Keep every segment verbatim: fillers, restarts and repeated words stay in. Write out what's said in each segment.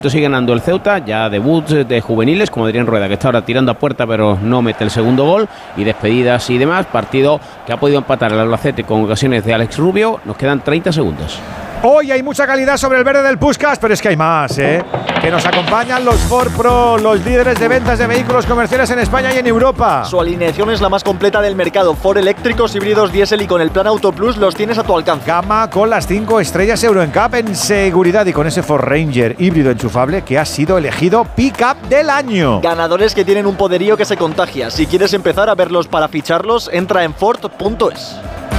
Sigue ganando el Ceuta, ya debut de juveniles, como diría en Rueda, que está ahora tirando a puerta pero no mete el segundo gol, y despedidas y demás. Partido que ha podido empatar el Albacete con ocasiones de Alex Rubio. Nos quedan treinta segundos. Hoy hay mucha calidad sobre el verde del Puskás, pero es que hay más, ¿eh? Que nos acompañan los Ford Pro, los líderes de ventas de vehículos comerciales en España y en Europa. Su alineación es la más completa del mercado. Ford eléctricos, híbridos, diésel y con el plan Auto Plus los tienes a tu alcance. Gama con las cinco estrellas Euro N C A P en seguridad y con ese Ford Ranger híbrido enchufable que ha sido elegido Pick-up del año. Ganadores que tienen un poderío que se contagia. Si quieres empezar a verlos para ficharlos, entra en Ford punto es.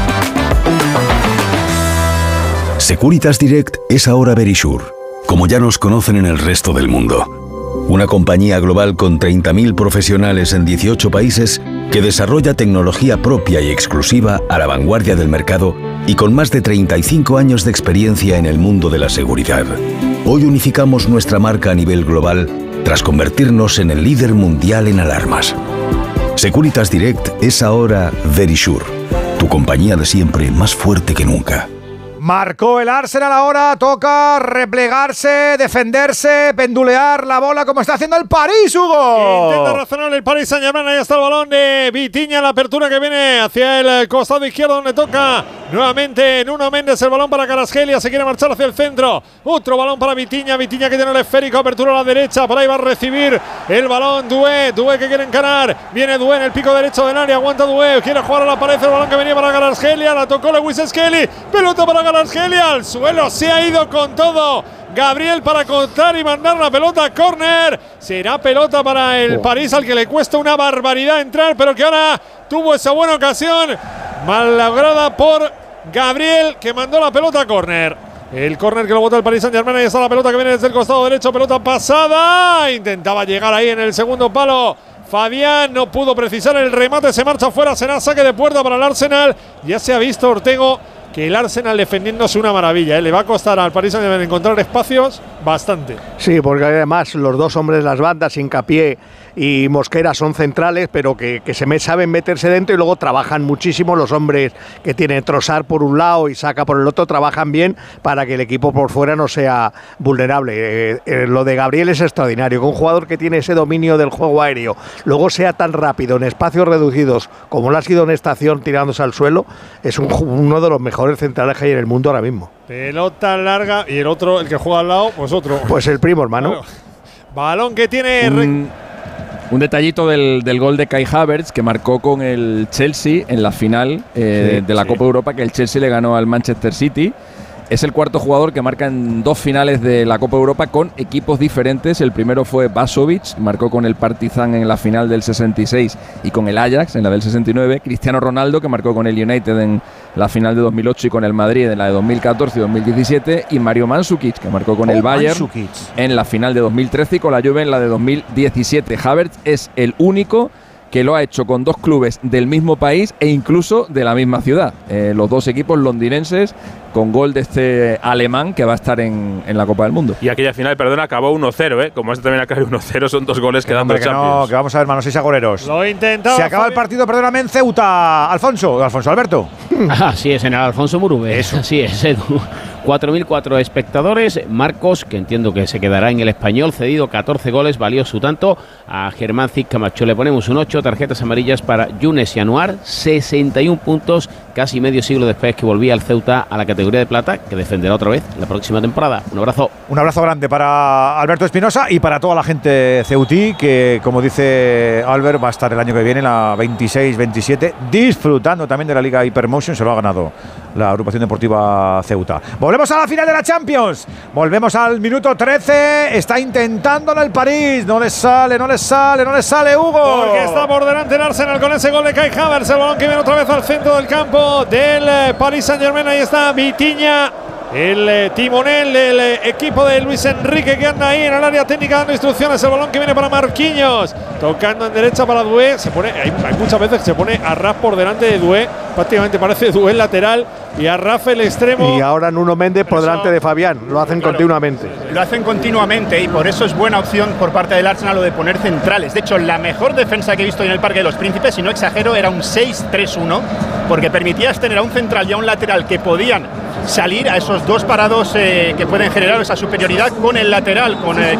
Securitas Direct es ahora Verisure, como ya nos conocen en el resto del mundo. Una compañía global con treinta mil profesionales en dieciocho países que desarrolla tecnología propia y exclusiva a la vanguardia del mercado y con más de treinta y cinco años de experiencia en el mundo de la seguridad. Hoy unificamos nuestra marca a nivel global tras convertirnos en el líder mundial en alarmas. Securitas Direct es ahora Verisure, tu compañía de siempre más fuerte que nunca. Marcó el Arsenal ahora, toca replegarse, defenderse, pendulear la bola como está haciendo el París, Hugo. Intenta razonar el Paris Saint-Germain, ahí está el balón de Vitinha, la apertura que viene hacia el costado izquierdo donde toca nuevamente Nuno Méndez, el balón para Kvaratskhelia, se quiere marchar hacia el centro, otro balón para Vitinha, Vitinha que tiene el esférico, apertura a la derecha, por ahí va a recibir el balón Doué, Doué que quiere encarar, viene Doué en el pico derecho del área, aguanta Doué, quiere jugar a la pared, el balón que venía para Kvaratskhelia, la tocó Lewis Skelly, pelota para Kvaratskhelia, al suelo, se ha ido con todo Gabriel para contar y mandar la pelota a córner. Será pelota para el oh. París, al que le cuesta una barbaridad entrar, pero que ahora tuvo esa buena ocasión mal lograda por Gabriel, que mandó la pelota a córner. El córner que lo bota el Paris Saint-Germain, ahí está la pelota que viene desde el costado derecho, pelota pasada, intentaba llegar ahí en el segundo palo Fabián, no pudo precisar el remate, se marcha fuera, será saque de puerta para el Arsenal. Ya se ha visto, Ortego, que el Arsenal defendiéndose una maravilla, ¿eh? Le va a costar al Paris Saint-Germain encontrar espacios bastante. Sí, porque además los dos hombres de las bandas, Hincapié y Mosquera, son centrales, pero que, que se me saben meterse dentro y luego trabajan muchísimo. Los hombres que tienen Trossard por un lado y Saka por el otro trabajan bien para que el equipo por fuera no sea vulnerable. Eh, eh, lo de Gabriel es extraordinario, que un jugador que tiene ese dominio del juego aéreo luego sea tan rápido en espacios reducidos como lo ha sido en esta acción tirándose al suelo, es un, uno de los mejores centrales que hay en el mundo ahora mismo. Pelota larga y el otro, el que juega al lado, pues otro. Pues el primo, hermano. Claro. Balón que tiene... Un, un detallito del, del gol de Kai Havertz, que marcó con el Chelsea en la final eh, sí, de la sí. Copa Europa, que el Chelsea le ganó al Manchester City. Es el cuarto jugador que marca en dos finales de la Copa Europa con equipos diferentes. El primero fue Basovic, marcó con el Partizan en la final del sesenta y seis y con el Ajax en la del sesenta y nueve. Cristiano Ronaldo, que marcó con el United en la final de dos mil ocho y con el Madrid en la de dos mil catorce y dos mil diecisiete. Y Mario Mandzukic, que marcó con oh, el Bayern Mandzukic. En la final de dos mil trece y con la Juve en la de dos mil diecisiete. Havertz es el único que lo ha hecho con dos clubes del mismo país e incluso de la misma ciudad. Eh, los dos equipos londinenses, con gol de este alemán que va a estar en, en la Copa del Mundo. Y aquella final, perdona, acabó uno cero, ¿eh? Como este también acabó uno cero, son dos goles que dan dos Champions. No, que vamos a ver, manos y agoreros. Lo he intentado. Se acaba Fabi. El partido, perdóname, en Ceuta. Alfonso, Alfonso Alberto. Así es, en el Alfonso Murube. Eso. Así es, Edu. cuatro mil cuatro espectadores. Marcos, que entiendo que se quedará en el Español, cedido catorce goles, valió su tanto. A Germán Zic Camacho le ponemos un ocho, tarjetas amarillas para Younes y Anuar, sesenta y un puntos, casi medio siglo después que volvía el Ceuta a la categoría de plata, que defenderá otra vez la próxima temporada. Un abrazo. Un abrazo grande para Alberto Espinosa y para toda la gente ceutí, que como dice Albert, va a estar el año que viene, la veintiséis veintisiete, disfrutando también de la Liga Hypermotion. Se lo ha ganado la agrupación deportiva Ceuta. Volvemos a la final de la Champions. Volvemos al minuto trece. Está intentándolo el París. No le sale, no le sale, no le sale, Hugo. Porque está por delante el Arsenal con ese gol de Kai Havertz. El balón que viene otra vez al centro del campo del Paris Saint-Germain. Ahí está Vitinha, el eh, timonel del eh, equipo de Luis Enrique, que anda ahí en el área técnica dando instrucciones. El balón que viene para Marquinhos, tocando en derecha para Doué. Se pone, hay, hay muchas veces que se pone a Arraf por delante de Doué, prácticamente parece Doué lateral y Arraf el extremo. Y ahora Nuno Méndez por delante de Fabián, lo hacen claro, continuamente. Lo hacen continuamente y por eso es buena opción por parte del Arsenal lo de poner centrales. De hecho, la mejor defensa que he visto en el Parque de los Príncipes, si no exagero, era un seis tres uno, porque permitías tener a un central y a un lateral que podían salir a esos dos parados eh, que pueden generar esa superioridad con el lateral, con eh,